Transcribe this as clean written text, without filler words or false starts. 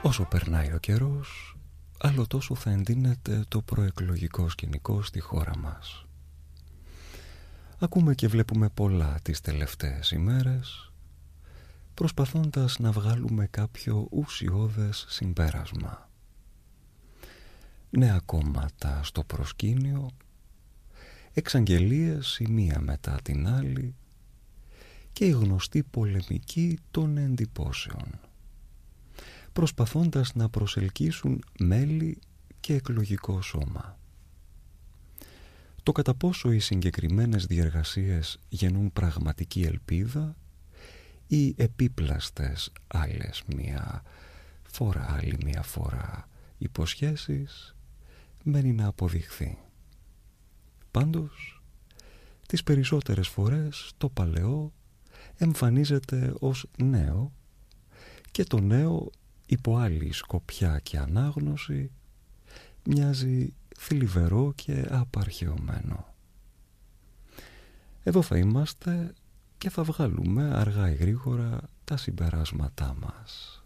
Όσο περνάει ο καιρός, άλλο τόσο θα εντείνεται το προεκλογικό σκηνικό στη χώρα μας. Ακούμε και βλέπουμε πολλά τις τελευταίες ημέρες, προσπαθώντας να βγάλουμε κάποιο ουσιώδες συμπέρασμα. Νέα κόμματα στο προσκήνιο, εξαγγελίες η μία μετά την άλλη και η γνωστή πολεμική των εντυπώσεων, προσπαθώντας να προσελκύσουν μέλη και εκλογικό σώμα. Το κατά πόσο οι συγκεκριμένες διεργασίες γεννούν πραγματική ελπίδα ή επίπλαστες άλλη μία φορά υποσχέσεις μένει να αποδειχθεί. Πάντως, τις περισσότερες φορές το παλαιό εμφανίζεται ως νέο και το νέο υπό άλλη σκοπιά και ανάγνωση μοιάζει θλιβερό και απαρχαιωμένο. Εδώ θα είμαστε και θα βγάλουμε αργά ή γρήγορα τα συμπεράσματά μας.